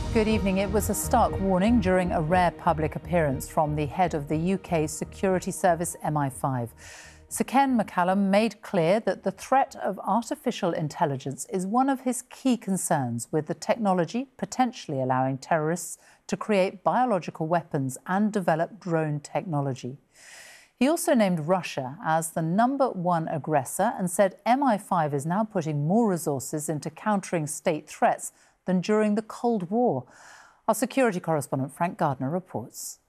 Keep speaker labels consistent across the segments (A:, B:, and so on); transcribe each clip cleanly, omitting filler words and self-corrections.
A: Good evening. It was a stark warning during a rare public appearance from the head of the UK security service MI5. Sir Ken McCallum made clear that the threat of artificial intelligence is one of his key concerns, with the technology potentially allowing terrorists to create biological weapons and develop drone technology. He also named Russia as the #1 aggressor and said MI5 is now putting more resources into countering state threats than during the Cold War. Our security correspondent Frank Gardner reports.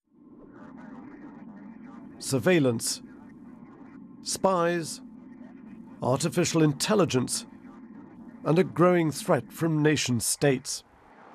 B: Surveillance, spies, artificial intelligence, and a growing threat from nation-states.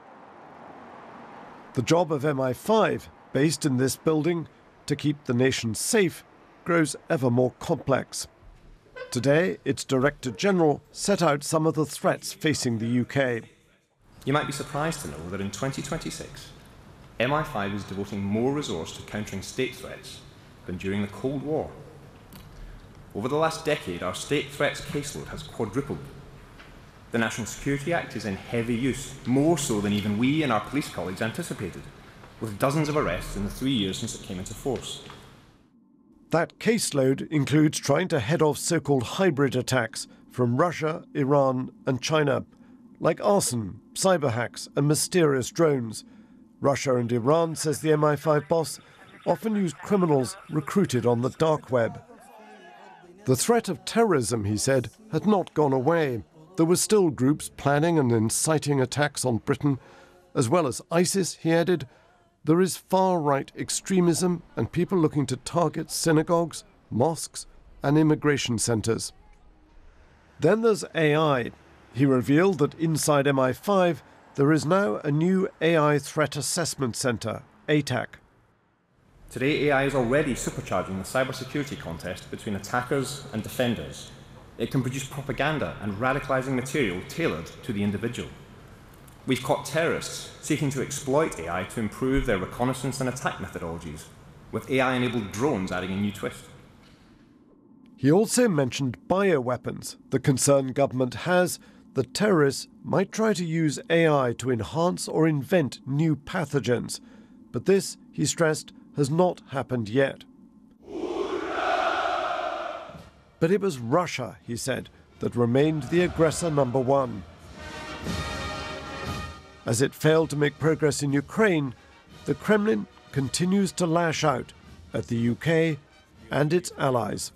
B: The job of MI5, based in this building to keep the nation safe, grows ever more complex. Today, its Director General set out some of the threats facing the UK.
C: You might be surprised to know that in 2026, MI5 is devoting more resource to countering state threats than during the Cold War. Over the last decade, our state threats caseload has quadrupled. The National Security Act is in heavy use, more so than even we and our police colleagues anticipated, with dozens of arrests in the 3 years since it came into force.
B: That caseload includes trying to head off so-called hybrid attacks from Russia, Iran and China, like arson, cyber hacks and mysterious drones. Russia and Iran, says the MI5 boss, often use criminals recruited on the dark web. The threat of terrorism, he said, had not gone away. There were still groups planning and inciting attacks on Britain. As well as ISIS, he added, there is far-right extremism and people looking to target synagogues, mosques and immigration centres. Then there's AI. He revealed that inside MI5 there is now a new AI Threat Assessment Centre, ATAC.
C: Today, AI is already supercharging the cybersecurity contest between attackers and defenders. It can produce propaganda and radicalising material tailored to the individual. We've caught terrorists seeking to exploit AI to improve their reconnaissance and attack methodologies, with AI-enabled drones adding a new twist.
B: He also mentioned bioweapons. The concern government has that terrorists might try to use AI to enhance or invent new pathogens. But this, he stressed, has not happened yet. But it was Russia, he said, that remained the aggressor #1. As it failed to make progress in Ukraine, the Kremlin continues to lash out at the UK and its allies.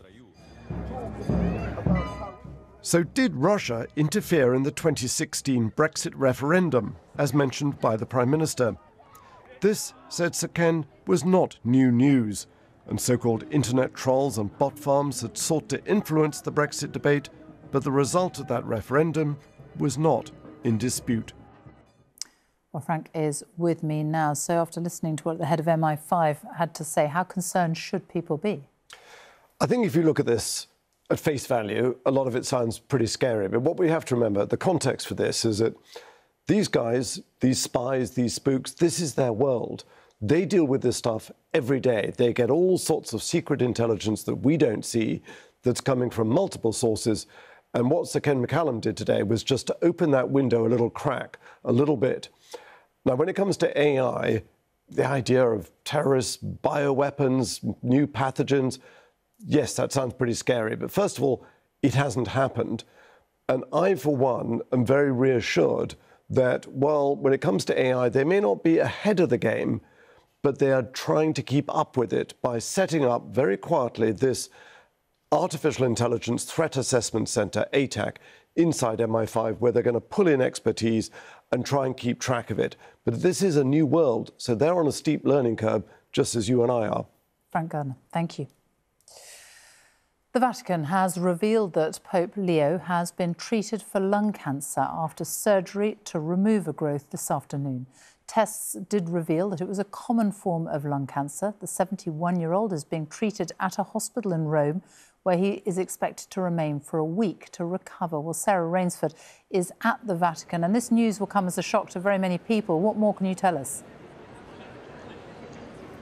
B: So did Russia interfere in the 2016 Brexit referendum, as mentioned by the Prime Minister? This, said Sir Ken, was not new news, and so-called internet trolls and bot farms had sought to influence the Brexit debate, but the result of that referendum was not in dispute.
A: Well, Frank is with me now. So after listening to what the head of MI5 had to say, how concerned should people be?
B: I think if you look at this at face value, a lot of it sounds pretty scary. But what we have to remember, the context for this is that these guys, these spies, these spooks, this is their world. They deal with this stuff every day. They get all sorts of secret intelligence that we don't see, that's coming from multiple sources. And what Sir Ken McCallum did today was just to open that window a little crack, a little bit. Now, when it comes to AI, the idea of terrorists, bioweapons, new pathogens, yes, that sounds pretty scary. But first of all, it hasn't happened. And I, for one, am very reassured that, well, when it comes to AI, they may not be ahead of the game, but they are trying to keep up with it by setting up very quietly this Artificial Intelligence Threat Assessment Centre, ATAC, inside MI5, where they're going to pull in expertise and try and keep track of it. But this is a new world, so they're on a steep learning curve, just as you and I are.
A: Frank Gardner, thank you. The Vatican has revealed that Pope Leo has been treated for lung cancer after surgery to remove a growth this afternoon. Tests did reveal that it was a common form of lung cancer. The 71-year-old is being treated at a hospital in Rome, where he is expected to remain for a week to recover. Well, Sarah Rainsford is at the Vatican, and this news will come as a shock to very many people. What more can you tell us?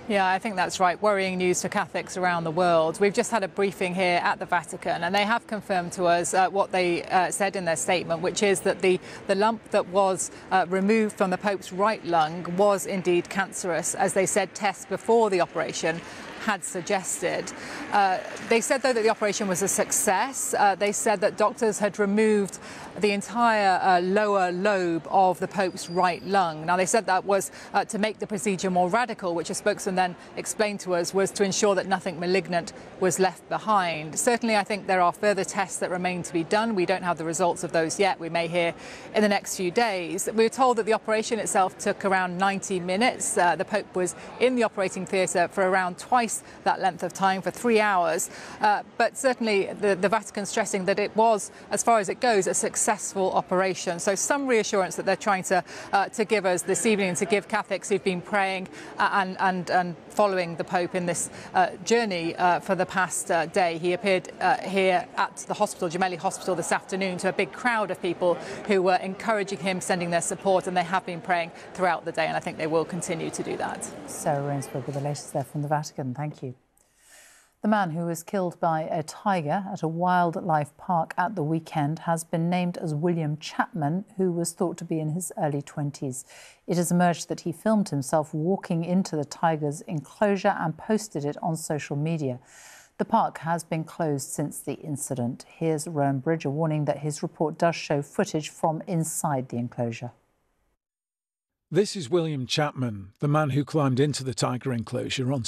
D: Yeah, I think that's right. Worrying news for Catholics around the world. We've just had a briefing here at the Vatican, and they have confirmed to us what they said in their statement, which is that the lump that was removed from the Pope's right lung was indeed cancerous, as they said tests before the operation had suggested. They said, though, that the operation was a success. They said that doctors had removed the entire lower lobe of the Pope's right lung. Now, they said that was to make the procedure more radical, which a spokesman then explained to us was to ensure that nothing malignant was left behind. Certainly, I think there are further tests that remain to be done. We don't have the results of those yet. We may hear in the next few days. We were told that the operation itself took around 90 minutes. The Pope was in the operating theatre for around twice that length of time, for 3 hours. But certainly the Vatican stressing that it was, as far as it goes, a successful operation. So some reassurance that they're trying to give us this evening, and to give Catholics who've been praying and following the Pope in this journey for the past day. He appeared here at the hospital, Gemelli Hospital, this afternoon to a big crowd of people who were encouraging him, sending their support, and they have been praying throughout the day, and I think they will continue to do that.
A: Sarah Rainsford with the latest there from the Vatican. Thank you. The man who was killed by a tiger at a wildlife park at the weekend has been named as William Chapman, who was thought to be in his early 20s. It has emerged that he filmed himself walking into the tiger's enclosure and posted it on social media. The park has been closed since the incident. Here's Rowan Bridger warning that his report does show footage from inside the enclosure.
E: This is William Chapman, the man who climbed into the tiger enclosure on